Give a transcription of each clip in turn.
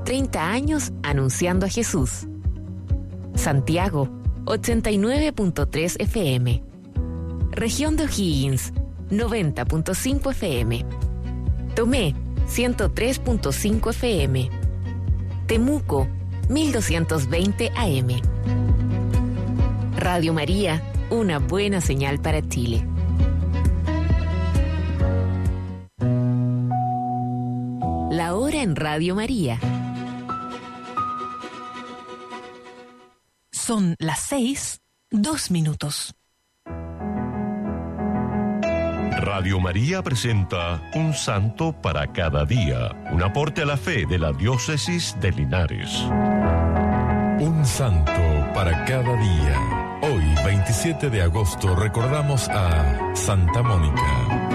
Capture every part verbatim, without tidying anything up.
treinta años anunciando a Jesús. Santiago, ochenta y nueve punto tres F M. Región de O'Higgins, noventa punto cinco F M. Tomé, ciento tres punto cinco F M. Temuco, mil doscientos veinte A M. Radio María, una buena señal para Chile. La hora en Radio María. Son las seis, dos minutos. Radio María presenta Un Santo para cada día, un aporte a la fe de la Diócesis de Linares. Un Santo para cada día. Hoy, veintisiete de agosto, recordamos a Santa Mónica.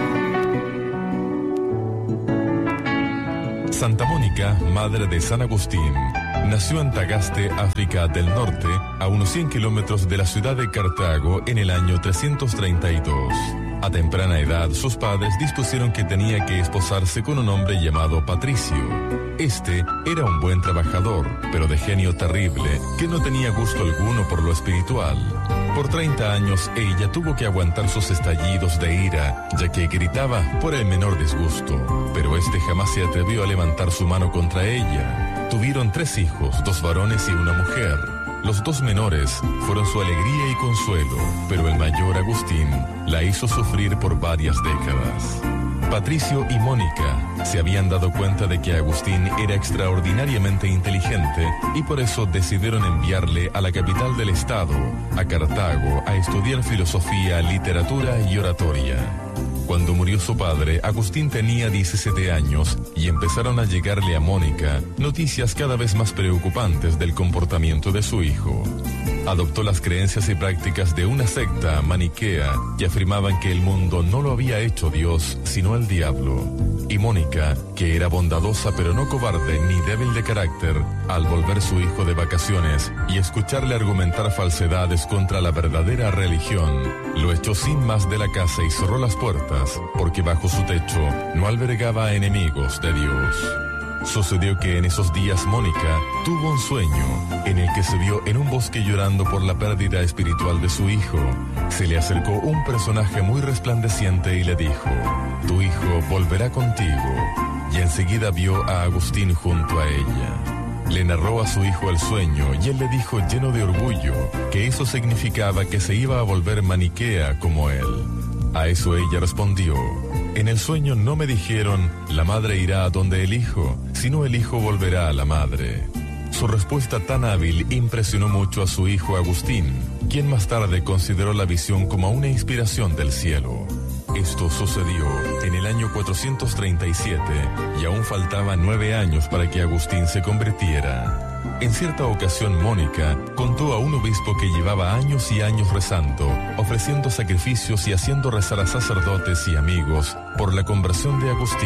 Santa Mónica, madre de San Agustín, nació en Tagaste, África del Norte, a unos cien kilómetros de la ciudad de Cartago en el año trescientos treinta y dos. A temprana edad, sus padres dispusieron que tenía que esposarse con un hombre llamado Patricio. Este era un buen trabajador, pero de genio terrible, que no tenía gusto alguno por lo espiritual. Por treinta años ella tuvo que aguantar sus estallidos de ira, ya que gritaba por el menor disgusto, pero este jamás se atrevió a levantar su mano contra ella. Tuvieron tres hijos, dos varones y una mujer. Los dos menores fueron su alegría y consuelo, pero el mayor, Agustín, la hizo sufrir por varias décadas. Patricio y Mónica se habían dado cuenta de que Agustín era extraordinariamente inteligente y por eso decidieron enviarle a la capital del estado, a Cartago, a estudiar filosofía, literatura y oratoria. Cuando murió su padre, Agustín tenía diecisiete años y empezaron a llegarle a Mónica noticias cada vez más preocupantes del comportamiento de su hijo. Adoptó las creencias y prácticas de una secta maniquea que afirmaban que el mundo no lo había hecho Dios, sino el diablo. Y Mónica, que era bondadosa pero no cobarde ni débil de carácter, al volver su hijo de vacaciones y escucharle argumentar falsedades contra la verdadera religión, lo echó sin más de la casa y cerró las puertas, porque bajo su techo no albergaba enemigos de Dios. Sucedió que en esos días Mónica tuvo un sueño en el que se vio en un bosque llorando por la pérdida espiritual de su hijo. Se le acercó un personaje muy resplandeciente y le dijo: «Tu hijo volverá contigo», y enseguida vio a Agustín junto a ella. Le narró a su hijo el sueño y él le dijo lleno de orgullo que eso significaba que se iba a volver maniquea como él. A eso ella respondió: «En el sueño no me dijeron, la madre irá a donde el hijo, sino el hijo volverá a la madre». Su respuesta tan hábil impresionó mucho a su hijo Agustín, quien más tarde consideró la visión como una inspiración del cielo. Esto sucedió en el año cuatrocientos treinta y siete y aún faltaban nueve años para que Agustín se convirtiera. En cierta ocasión Mónica contó a un obispo que llevaba años y años rezando, ofreciendo sacrificios y haciendo rezar a sacerdotes y amigos por la conversión de Agustín.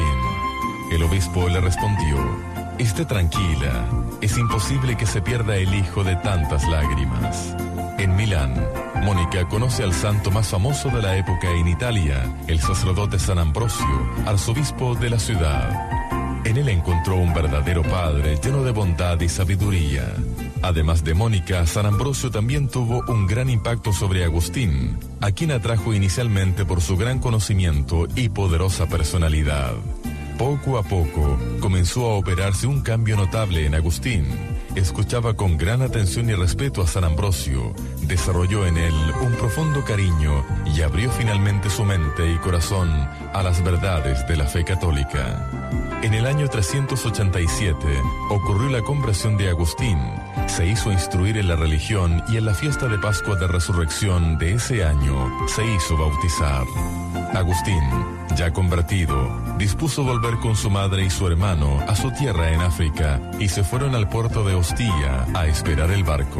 El obispo le respondió: «Esté tranquila, es imposible que se pierda el hijo de tantas lágrimas». En Milán, Mónica conoce al santo más famoso de la época en Italia, el sacerdote San Ambrosio, arzobispo de la ciudad. En él encontró un verdadero padre lleno de bondad y sabiduría. Además de Mónica, San Ambrosio también tuvo un gran impacto sobre Agustín, a quien atrajo inicialmente por su gran conocimiento y poderosa personalidad. Poco a poco comenzó a operarse un cambio notable en Agustín. Escuchaba con gran atención y respeto a San Ambrosio, desarrolló en él un profundo cariño y abrió finalmente su mente y corazón a las verdades de la fe católica. En el año trescientos ochenta y siete ocurrió la conversión de Agustín. Se hizo instruir en la religión y en la fiesta de Pascua de Resurrección de ese año se hizo bautizar. Agustín, ya convertido, dispuso volver con su madre y su hermano a su tierra en África y se fueron al puerto de Ostia a esperar el barco.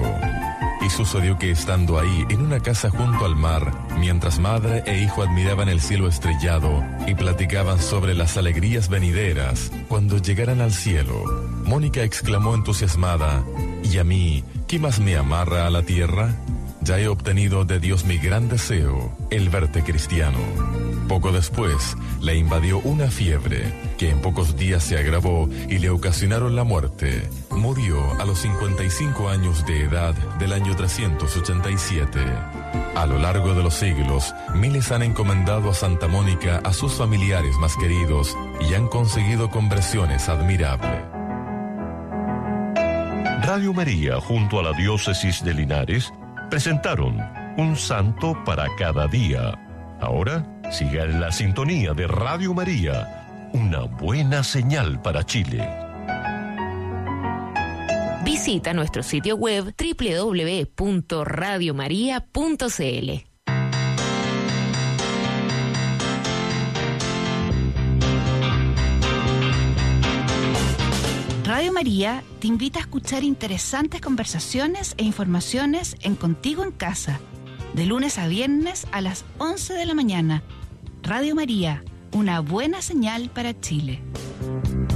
Y sucedió que estando ahí en una casa junto al mar, mientras madre e hijo admiraban el cielo estrellado y platicaban sobre las alegrías venideras cuando llegaran al cielo, Mónica exclamó entusiasmada: «¿Y a mí, qué más me amarra a la tierra? Ya he obtenido de Dios mi gran deseo, el verte cristiano». Poco después, le invadió una fiebre que en pocos días se agravó y le ocasionaron la muerte. Murió a los cincuenta y cinco años de edad del año trescientos ochenta y siete. A lo largo de los siglos, miles han encomendado a Santa Mónica a sus familiares más queridos y han conseguido conversiones admirables. Radio María, junto a la Diócesis de Linares, presentaron Un Santo para Cada Día. Ahora, siga en la sintonía de Radio María, una buena señal para Chile. Visita nuestro sitio web doble u doble u doble u punto radio maría punto c l. Radio María te invita a escuchar interesantes conversaciones e informaciones en Contigo en Casa, de lunes a viernes a las once de la mañana. Radio María, una buena señal para Chile.